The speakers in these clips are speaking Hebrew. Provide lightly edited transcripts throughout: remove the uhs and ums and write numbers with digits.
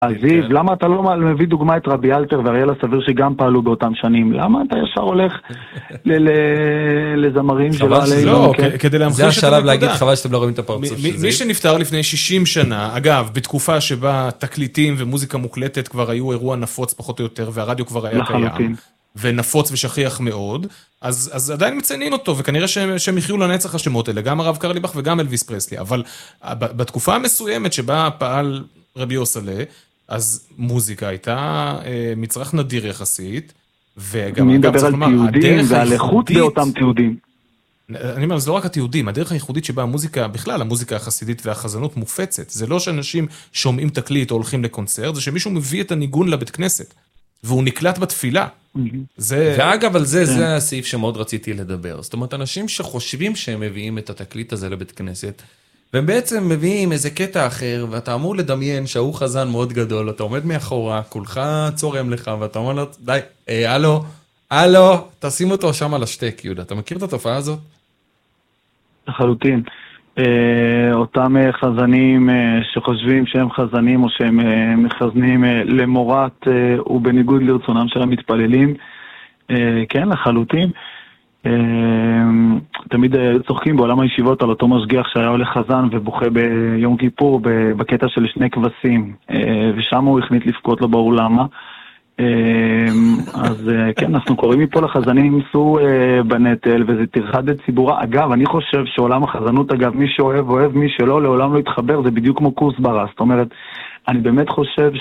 זיו, למה אתה לא מביא דוגמה את רבי אלתר ואריאל הסביר שגם פעלו באותם שנים? למה אתה ישר הולך לזמרים שלא עלינו? לא, כדי להמחיש את הנקודה. זה השלב להגיד, חבל שאתם לא רואים את הפרצוף של זיו. מי שנפטר לפני 60 שנה, אגב, בתקופה שבה תקליטים ומוזיקה מוקלטת כבר היו אירוע נפוץ פחות או יותר, והרדיו כבר היה קיים, ונפוץ ושכיח מאוד, אז עדיין מציינים אותו, וכנראה שהם יחיו לנצח השמות האלה, גם הרב קרליבך וגם אלוויס פרסלי, אבל בתקופה המסוימת שבה פעל רבי יוסלה, אז מוזיקה הייתה מצרך נדיר יחסית, וגם אני מדבר על תיעודים ועל איכות באותם תיעודים. אני אומר, זה לא רק התיעודים, הדרך הייחודית שבה המוזיקה, בכלל המוזיקה החסידית והחזנות מופצת, זה לא שאנשים שומעים תקליט או הולכים לקונצרט, זה שמישהו מביא את הניגון לבית כנסת, והוא נקלט בתפילה. ואגב, על זה הסעיף שמאוד רציתי לדבר. זאת אומרת, אנשים שחושבים שהם מביאים את התקליט הזה לבית כנסת, והם בעצם מביאים איזה קטע אחר, ואתה אמור לדמיין שהוא חזן מאוד גדול, אתה עומד מאחורה, כולך צורם לך, ואתה אומר לו, די, הלו, תשים אותו שם על השטק, יהודה. אתה מכיר את התופעה הזאת? לחלוטין. אותם חזנים שחושבים שהם חזנים, או שהם מחזנים למורת ובניגוד לרצונם של המתפללים, כן, לחלוטין. תמיד צוחקים בעולם הישיבות על אותו משגיח שהיה הולך חזן ובוכה ביום כיפור בקטע של שני כבשים, ושם הוא החליט לבכות, לא ברור למה. אז כן, אנחנו קוראים מפה לחזנים ימסו בנטל, וזה תרחד את ציבורה. אגב, אני חושב שעולם החזנות, אגב, מי שאוהב אוהב, מי שלא לעולם לא יתחבר, זה בדיוק כמו קורס ברס. זאת אומרת, אני באמת חושב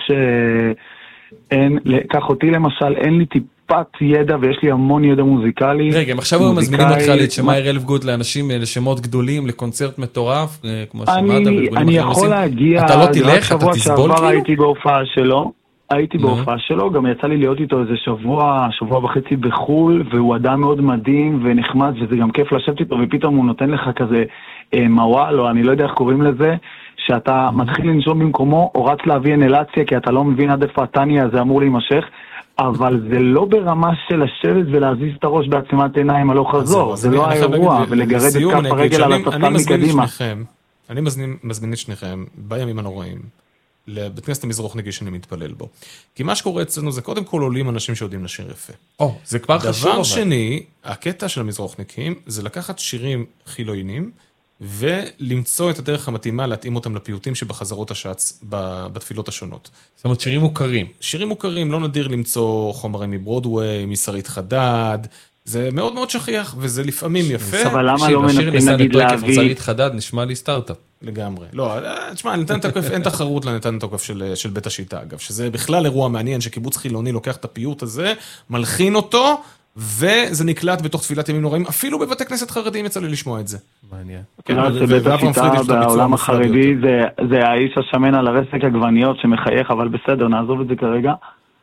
שאין, כך אותי למשל, אין לי טיפת ידע ויש לי המון ידע מוזיקלי. רגע, עכשיו הם מזמינים אותך לשמאיר אלפגוט לאנשים, לשמות גדולים, לקונצרט מטורף, כמו שמעת. אני יכול להגיע, אתה לא תלך, אתה תסבול כאילו? הייתי בהופעה שלו. הייתי בהופעה שלו, גם יצא לי להיות איתו איזה שבוע וחצי בחול, והוא אדם מאוד מדהים ונחמד, וזה גם כיף לשבת איתו, ופתאום הוא נותן לך כזה מוואל, או אני לא יודע איך קוראים לזה, שאתה מתחיל לנשום במקומו, או רץ להביא אנלציה, כי אתה לא מבין עד איפה הטניה הזה אמור להימשך, אבל זה לא ברמה של לשבת ולהזיז את הראש בעצימת עיניים הלוך חזור, זה לא האירוע, ולגרד את כף הרגל על הספסל מקדימה. אני מזמין את שניכם בימים הנוראים. לבית כנסת המזרוח נגיש שאני מתפלל בו. כי מה שקורה אצלנו זה קודם כל עולים אנשים שיודעים לשיר יפה. זה כבר חשוב. דבר שני, הקטע של המזרוחניקים זה לקחת שירים חילוניים, ולמצוא את הדרך המתאימה להתאים אותם לפיוטים שבחזרות השץ בתפילות השונות. זאת אומרת, שירים מוכרים. שירים מוכרים, לא נדיר למצוא חומרים מברודווי, משרית חדד, זה מאוד מאוד שכיח, וזה לפעמים יפה. אבל למה לא מנסים נגיד להביא? משרית חדד נשמע לי סטארט-אפ. לגמרי. לא, תשמע, אין תחרות לנתן תוקף של בית השיטה, אגב, שזה בכלל אירוע מעניין שקיבוץ חילוני לוקח את הפיוט הזה, מלחין אותו, וזה נקלט בתוך תפילת ימים נוראים, אפילו בבתי כנסת חרדיים יצא לי לשמוע את זה. מעניין. בית השיטה בעולם החרדי זה האיש השמן על הרסק עגבניות שמחייך, אבל בסדר, נעזוב את זה כרגע.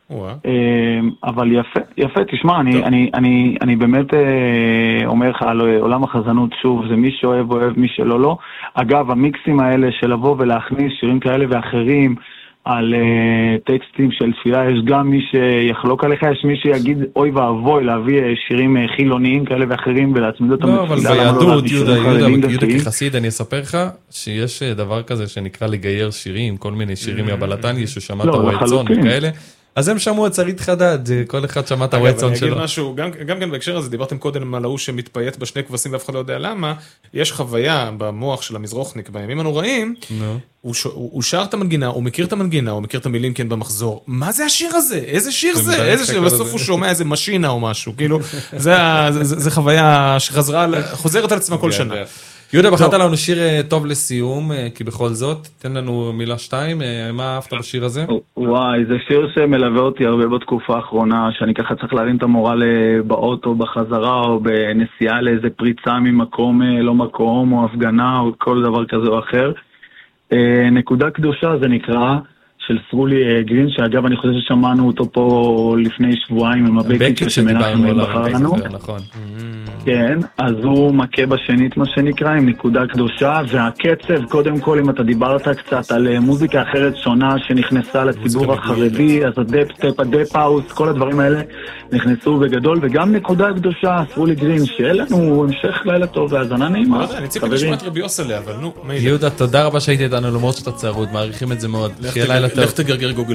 אבל יפה, תשמע, אני באמת אומר לך על עולם החזנות, שוב, זה מי שאוהב אוהב, מי שלא לא. אגב, המיקסים האלה של לבוא ולהכניס שירים כאלה ואחרים על טקסטים של תפילה, יש גם מי שיחלוק עליך, יש מי שיגיד אוי ואבוי להביא שירים חילוניים כאלה ואחרים ולהצמיד אותם לתפילה. לא, אבל ביהדות, יהודה כחסיד, אני אספר לך שיש דבר כזה שנקרא לגייר שירים, כל מיני שירים מהבלתניה ששמעת רועה צאן וכאלה. אז הם שמעו את שרית חדד, כל אחד שמע את הוואטסון שלו. אני אגיד משהו, גם כן בהקשר הזה, דיברתם קודם על ההוא שמתפייט בשני כבשים ואף אחד לא יודע למה, יש חוויה במוח של המזרוחניק בימים הנוראים, הוא שר את המנגינה, הוא מכיר את המנגינה, הוא מכיר את המילים כן במחזור, מה זה השיר הזה? איזה שיר זה? איזה שיר? בסוף הוא שומע איזה משינה או משהו, כאילו, זה חוויה שחוזרת על עצמה כל שנה. יהודה, בחרת לנו שיר טוב לסיום, כי בכל זאת, תן לנו מילה 2, מה אהבת בשיר הזה? וואי, זה שיר שמלווה אותי הרבה בתקופה האחרונה, שאני ככה צריך להרים את המורל באוטו, בחזרה, או בנסיעה לאיזה פריצה ממקום לא מקום, או הפגנה, או כל דבר כזה או אחר. נקודה קדושה זה נקרא, של סרולי גרין, שאגב אני חושב ששמענו אותו פה לפני שבועיים עם הבקט שמנחם בחרנו. נכון. כן, אז הוא מכה בשנית מה שנקרא, עם נקודה קדושה, והקצב, קודם כל אם אתה דיברת קצת על מוזיקה אחרת שונה שנכנסה לציבור החרדי, אז הדפ-טפ, הדפ-האוס, כל הדברים האלה נכנסו בגדול, וגם נקודה קדושה, סרולי גרין, שיהיה לנו המשך לילה טוב והזנה נעימה. אני ציפיתי לשמוע את רבי יוסלה, אבל נו, יהודה, תודה רבה שהיית איתנו למרות שאתה צרוד, מעריכים את זה מאוד. שיהיה לילה טוב. לך תגרגר גוגל.